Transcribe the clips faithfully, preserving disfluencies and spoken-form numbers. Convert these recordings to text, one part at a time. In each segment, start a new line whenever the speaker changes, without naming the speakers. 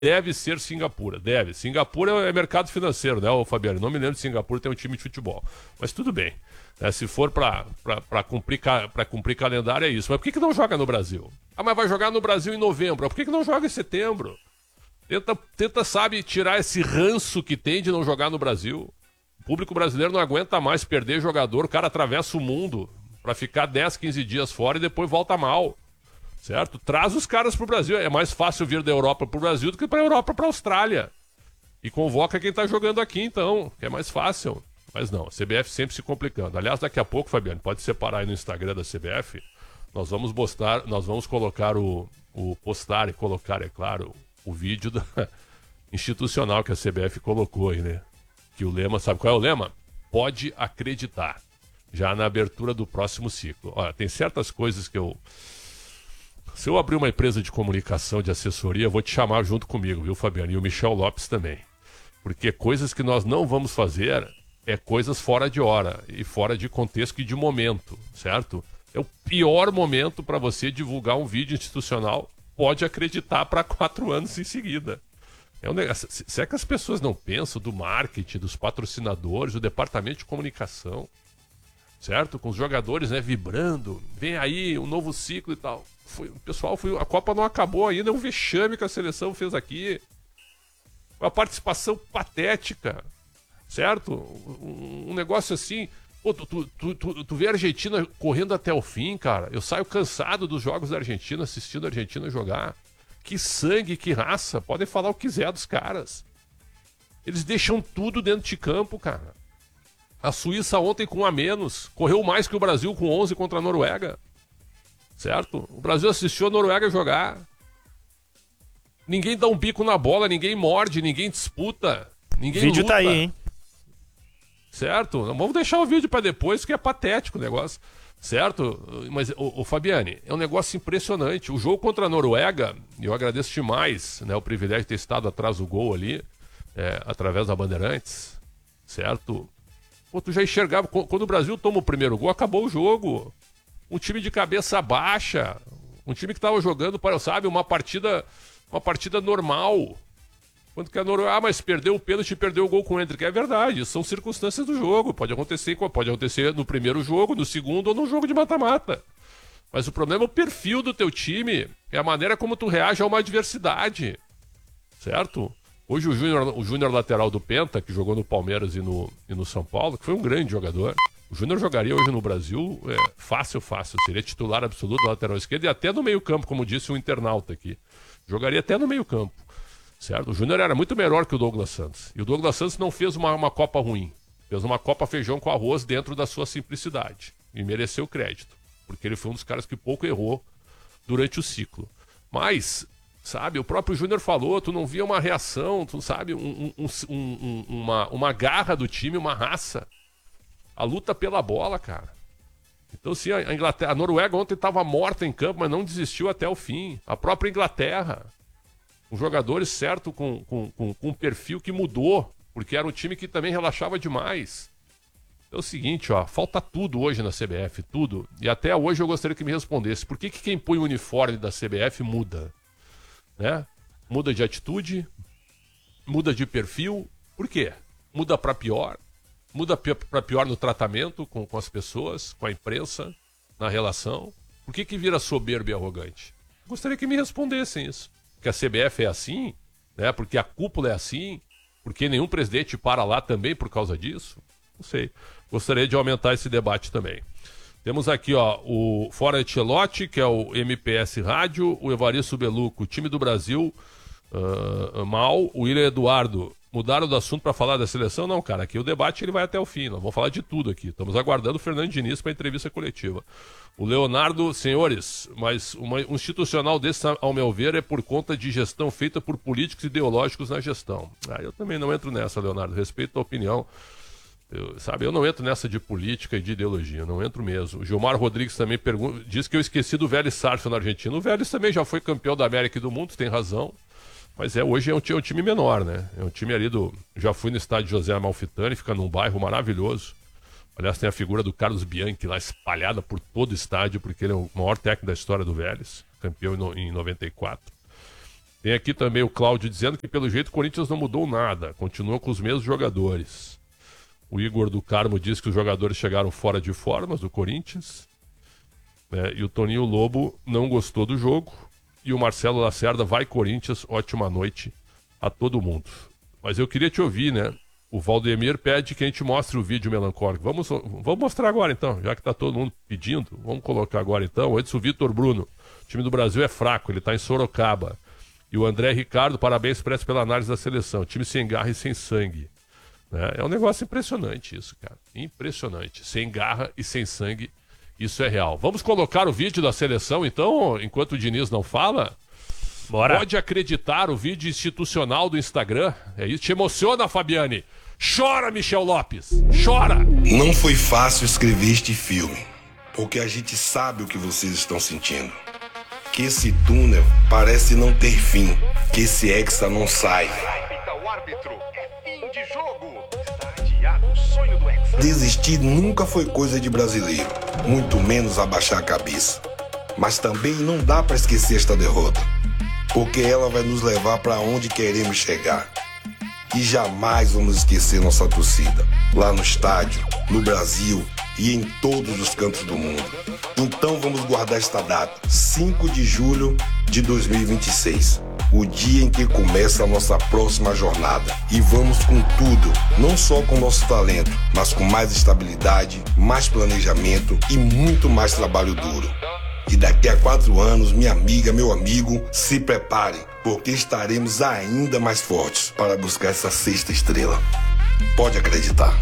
Deve ser Singapura, deve. Singapura é mercado financeiro, né, ô Fabiano? Não me lembro de Singapura ter um time de futebol. Mas tudo bem. É, se for pra, pra, pra, cumprir, pra cumprir calendário, é isso. Mas por que, que não joga no Brasil? Ah, mas vai jogar no Brasil em novembro. Por que, que não joga em setembro? Tenta, tenta, sabe, tirar esse ranço que tem de não jogar no Brasil. O público brasileiro não aguenta mais perder jogador. O cara atravessa o mundo pra ficar dez, quinze dias fora e depois volta mal. Certo? Traz os caras pro Brasil. É mais fácil vir da Europa pro Brasil do que pra Europa pra Austrália. E convoca quem tá jogando aqui, então, que é mais fácil. Mas não, a C B F sempre se complicando. Aliás, daqui a pouco, Fabiano, pode separar aí no Instagram da C B F. Nós vamos postar, nós vamos colocar o, o postar e colocar, é claro, o vídeo da, institucional que a C B F colocou aí, né? Que o lema, sabe qual é o lema? Pode acreditar. Já na abertura do próximo ciclo. Olha, tem certas coisas que eu... Se eu abrir uma empresa de comunicação, de assessoria, eu vou te chamar junto comigo, viu, Fabiano? E o Michel Lopes também. Porque coisas que nós não vamos fazer é coisas fora de hora e fora de contexto e de momento, certo? É o pior momento para você divulgar um vídeo institucional. Pode acreditar para quatro anos em seguida. É um negócio. Se é que as pessoas não pensam do marketing, dos patrocinadores, do departamento de comunicação, certo? Com os jogadores, né, vibrando. Vem aí um novo ciclo e tal. Foi, o pessoal, foi, a Copa não acabou ainda, é um vexame que a seleção fez aqui. Uma participação patética, certo? Um, um negócio assim... Pô, tu, tu, tu, tu, tu vê a Argentina correndo até o fim, cara. Eu saio cansado dos jogos da Argentina, assistindo a Argentina jogar. Que sangue, que raça. Podem falar o que quiser dos caras. Eles deixam tudo dentro de campo, cara. A Suíça ontem com um a menos correu mais que o Brasil com onze contra a Noruega. Certo? O Brasil assistiu a Noruega jogar. Ninguém dá um bico na bola, ninguém morde, ninguém disputa, ninguém
vídeo
luta.
Tá aí, hein?
Certo? Vamos deixar o vídeo para depois, que é patético o negócio. Certo? Mas, o, o Fabiane, é um negócio impressionante. O jogo contra a Noruega, eu agradeço demais, né, o privilégio de ter estado atrás do gol ali, é, através da Bandeirantes. Certo? Pô, tu já enxergava, quando o Brasil toma o primeiro gol, acabou o jogo. Um time de cabeça baixa, um time que estava jogando, para, sabe, uma partida, uma partida normal. Quando que a Noruega, ah, mas perdeu o pênalti e perdeu o gol com o Hendrick. É verdade, são circunstâncias do jogo. Pode acontecer, pode acontecer no primeiro jogo, no segundo ou no jogo de mata-mata. Mas o problema é o perfil do teu time, é a maneira como tu reage a uma adversidade. Certo? Hoje o Júnior, o Júnior lateral do Penta, que jogou no Palmeiras e no, e no São Paulo, que foi um grande jogador. O Júnior jogaria hoje no Brasil é, fácil, fácil. Seria titular absoluto do lateral esquerdo e até no meio campo, como disse o internauta aqui. Jogaria até no meio campo. Certo? O Júnior era muito melhor que o Douglas Santos. E o Douglas Santos não fez uma, uma Copa ruim. Fez uma Copa feijão com arroz dentro da sua simplicidade. E mereceu crédito. Porque ele foi um dos caras que pouco errou durante o ciclo. Mas, sabe, o próprio Júnior falou, tu não via uma reação, tu sabe, um, um, um, um, uma, uma garra do time, uma raça. A luta pela bola, cara. Então, sim, a Inglaterra, a Noruega ontem estava morta em campo, mas não desistiu até o fim. A própria Inglaterra. Com jogadores, certo, com, com, com, com um perfil que mudou, porque era um time que também relaxava demais. É o seguinte, ó, falta tudo hoje na C B F, tudo. E até hoje eu gostaria que me respondesse, por que, que quem põe o uniforme da C B F muda? Né? Muda de atitude, muda de perfil, por quê? Muda para pior, muda para pior no tratamento com, com as pessoas, com a imprensa, na relação. Por que que vira soberbo e arrogante? Gostaria que me respondessem isso. Que a C B F é assim, né? Porque a cúpula é assim, porque nenhum presidente para lá também por causa disso. Não sei. Gostaria de aumentar esse debate também. Temos aqui, ó, o Fora Ancelotti, que é o M P S Rádio, o Evaristo Beluco, time do Brasil, uh, mal, o William Eduardo. Mudaram do assunto para falar da seleção? Não, cara, aqui o debate ele vai até o fim, nós vamos falar de tudo aqui. Estamos aguardando o Fernando Diniz para a entrevista coletiva. O Leonardo, senhores, mas uma, um institucional desse, ao meu ver, é por conta de gestão feita por políticos ideológicos na gestão. Ah, eu também não entro nessa, Leonardo, respeito a opinião. Eu, sabe, eu não entro nessa de política e de ideologia, não entro mesmo. O Gilmar Rodrigues também pergunta, diz que eu esqueci do Vélez Sarsfield na Argentina. O Vélez também já foi campeão da América e do mundo, tem razão. Mas é, hoje é um, é um time menor, né? É um time ali do... Já fui no estádio José Amalfitani, fica num bairro maravilhoso. Aliás, tem a figura do Carlos Bianchi lá espalhada por todo o estádio, porque ele é o maior técnico da história do Vélez, campeão em noventa e quatro. Tem aqui também o Cláudio dizendo que pelo jeito o Corinthians não mudou nada, continua com os mesmos jogadores. O Igor do Carmo diz que os jogadores chegaram fora de formas do Corinthians. É, e o Toninho Lobo não gostou do jogo. E o Marcelo Lacerda, vai Corinthians, ótima noite a todo mundo. Mas eu queria te ouvir, né? O Valdemir pede que a gente mostre o vídeo melancólico. Vamos, vamos mostrar agora então, já que tá todo mundo pedindo. Vamos colocar agora então. Antes o Vitor Bruno. O time do Brasil é fraco, ele tá em Sorocaba. E o André Ricardo, parabéns, Preto, pela análise da seleção. Time sem garra e sem sangue. É um negócio impressionante isso, cara. Impressionante. Sem garra e sem sangue, isso é real. Vamos colocar o vídeo da seleção, então, enquanto o Diniz não fala? Bora. Pode acreditar o vídeo institucional do Instagram? É isso? Te emociona, Fabiane? Chora, Michel Lopes. Chora.
Não foi fácil escrever este filme, porque a gente sabe o que vocês estão sentindo. Que esse túnel parece não ter fim, que esse hexa não sai.
Apita o árbitro, é fim de jogo. Está adiado o sonho do hexa.
Desistir nunca foi coisa de brasileiro, muito menos abaixar a cabeça. Mas também não dá para esquecer esta derrota, porque ela vai nos levar para onde queremos chegar. E jamais vamos esquecer nossa torcida, lá no estádio, no Brasil e em todos os cantos do mundo. Então vamos guardar esta data, cinco de julho de dois mil e vinte e seis, o dia em que começa a nossa próxima jornada. E vamos com tudo, não só com nosso talento, mas com mais estabilidade, mais planejamento e muito mais trabalho duro. E daqui a quatro anos, minha amiga, meu amigo, se preparem, porque estaremos ainda mais fortes para buscar essa sexta estrela. Pode acreditar.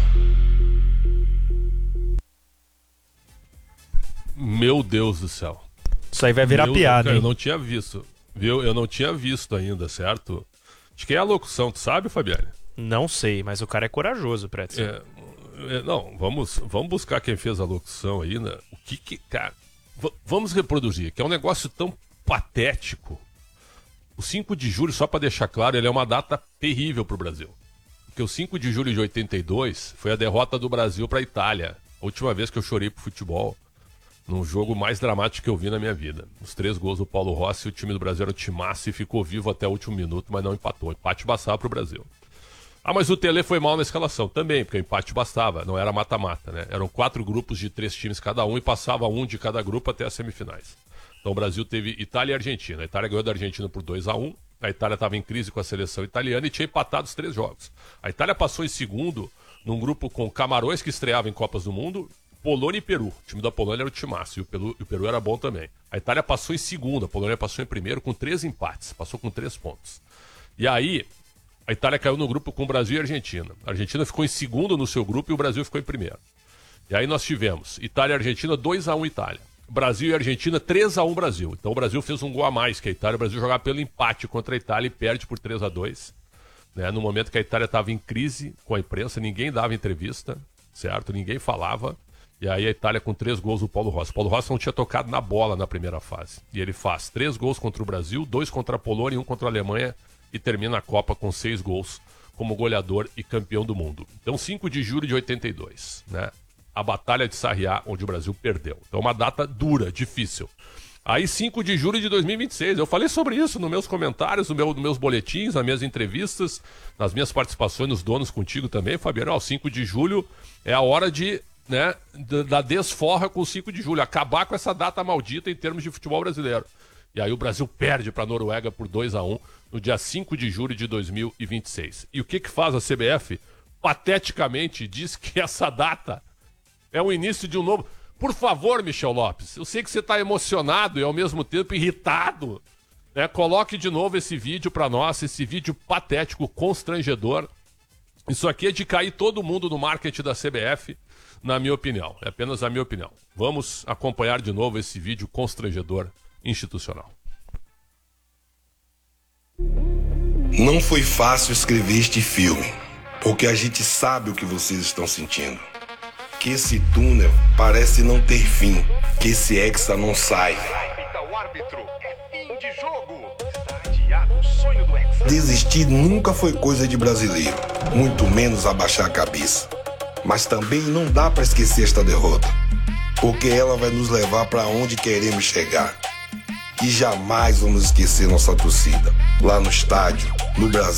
Meu Deus do céu.
Isso aí vai virar
Meu
piada,
Deus,
hein?
Eu não tinha visto, viu? Eu não tinha visto ainda, certo? Acho que é a locução, tu sabe, Fabiane?
Não sei, mas o cara é corajoso, Pretzel.
É, é, não, vamos, vamos buscar quem fez a locução aí, né? O que que, cara... V- vamos reproduzir, que é um negócio tão patético. O cinco de julho, só para deixar claro, ele é uma data terrível pro Brasil. Porque o cinco de julho de oitenta e dois foi a derrota do Brasil pra Itália. A última vez que eu chorei pro futebol. Num jogo mais dramático que eu vi na minha vida. Os três gols do Paulo Rossi, o time do Brasil era o timaço e ficou vivo até o último minuto, mas não empatou. Empate bastava pro Brasil. Ah, mas o Tele foi mal na escalação também, porque o empate bastava, não era mata-mata, né? Eram quatro grupos de três times cada um e passava um de cada grupo até as semifinais. Então o Brasil teve Itália e Argentina. A Itália ganhou da Argentina por dois a um. A Itália estava em crise com a seleção italiana e tinha empatado os três jogos. A Itália passou em segundo num grupo com Camarões, que estreava em Copas do Mundo, Polônia e Peru. O time da Polônia era o timaço e o Peru, o Peru era bom também. A Itália passou em segundo, a Polônia passou em primeiro com três empates, passou com três pontos. E aí, a Itália caiu no grupo com o Brasil e a Argentina. A Argentina ficou em segundo no seu grupo e o Brasil ficou em primeiro. E aí nós tivemos Itália e Argentina dois a um Itália. Brasil e Argentina três a um Brasil. Então o Brasil fez um gol a mais que a Itália. O Brasil jogava pelo empate contra a Itália e perde por três a dois. Né? No momento que a Itália estava em crise com a imprensa, ninguém dava entrevista, certo? Ninguém falava. E aí a Itália com três gols do Paulo Rossi. O Paulo Rossi não tinha tocado na bola na primeira fase. E ele faz três gols contra o Brasil, dois contra a Polônia e um contra a Alemanha. E termina a Copa com seis gols como goleador e campeão do mundo. Então cinco de julho de oitenta e dois, né? A Batalha de Sarriá, onde o Brasil perdeu. Então uma data dura, difícil. Aí cinco de julho de dois mil e vinte e seis, eu falei sobre isso nos meus comentários, no meu, nos meus boletins, nas minhas entrevistas, nas minhas participações nos Donos contigo também, Fabiano. Ó, cinco de julho é a hora de, né, da desforra com o cinco de julho, acabar com essa data maldita em termos de futebol brasileiro. E aí o Brasil perde para a Noruega por dois a um no dia cinco de julho de dois mil e vinte e seis. E o que que faz a C B F? Pateticamente diz que essa data é o início de um novo... Por favor, Michel Lopes, eu sei que você está emocionado e ao mesmo tempo irritado, né? Coloque de novo esse vídeo para nós, esse vídeo patético, constrangedor. Isso aqui é de cair todo mundo no marketing da C B F, na minha opinião. É apenas a minha opinião. Vamos acompanhar de novo esse vídeo constrangedor institucional.
Não foi fácil escrever este filme, porque a gente sabe o que vocês estão sentindo. Que esse túnel parece não ter fim, que esse hexa não sai.
Apita o árbitro, é fim de jogo. Está adiado o sonho do hexa.
Desistir nunca foi coisa de brasileiro, muito menos abaixar a cabeça. Mas também não dá para esquecer esta derrota, porque ela vai nos levar para onde queremos chegar. E jamais vamos esquecer nossa torcida. Lá no estádio, no Brasil.